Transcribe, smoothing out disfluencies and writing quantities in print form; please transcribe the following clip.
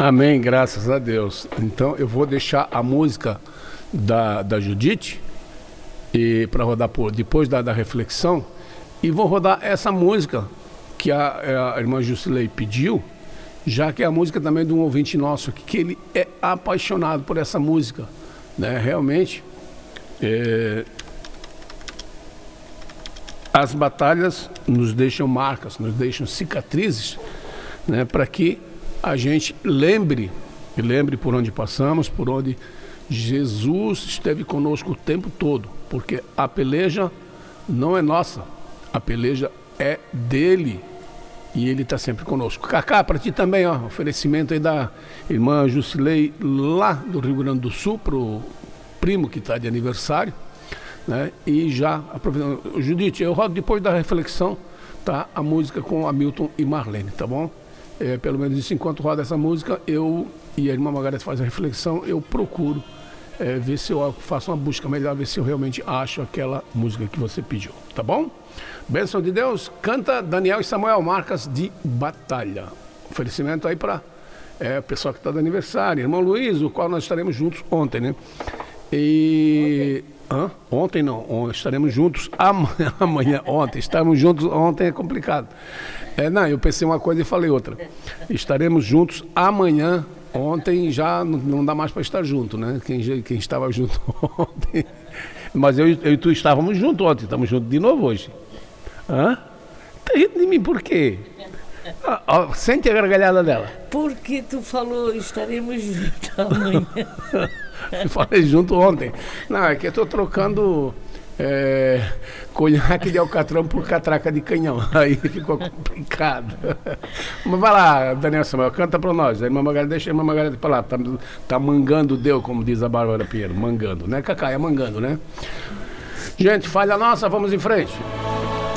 Amém, graças a Deus. Então eu vou deixar a música da Judite e para rodar depois da reflexão, e vou rodar essa música que a irmã Jusilei pediu, já que é a música também de um ouvinte nosso aqui, que ele é apaixonado por essa música, né? Realmente, as batalhas nos deixam marcas, nos deixam cicatrizes, né? Para que a gente lembre por onde passamos, por onde Jesus esteve conosco o tempo todo, porque a peleja não é nossa, a peleja é dele e ele está sempre conosco. Cacá, para ti também, ó, oferecimento aí da irmã Jusilei, lá do Rio Grande do Sul, pro primo que está de aniversário, né? E já aproveitando, Judite, eu rodo depois da reflexão, tá? A música com Hamilton e Marlene, tá bom? Pelo menos isso, enquanto roda essa música, eu e a irmã Margareth faz a reflexão, eu procuro ver se eu faço uma busca melhor, ver se eu realmente acho aquela música que você pediu, tá bom? Bênção de Deus, canta Daniel e Samuel, marcas de batalha. Oferecimento aí para o pessoal que está de aniversário, irmão Luiz, o qual nós estaremos juntos ontem, né? E... Ontem não, estaremos juntos amanhã. Ontem, estarmos juntos ontem é complicado. Não, eu pensei uma coisa e falei outra. Estaremos juntos amanhã. Ontem já não dá mais para estar junto, né? Quem estava junto ontem. Mas eu e tu estávamos juntos ontem, estamos juntos de novo hoje. Tá rindo de mim por quê? Sente a gargalhada dela. Porque tu falou, estaremos juntos amanhã. Eu falei junto ontem. Não, é que eu estou trocando conhaque de alcatrão por catraca de canhão. Aí ficou complicado. Mas vai lá, Daniel Samuel, canta para nós. A irmã Margareth, deixa a irmã Margareth para lá. Tá mangando Deus, como diz a Bárbara Pinheiro. Mangando, né, Cacá? É mangando, né? Gente, falha nossa, vamos em frente.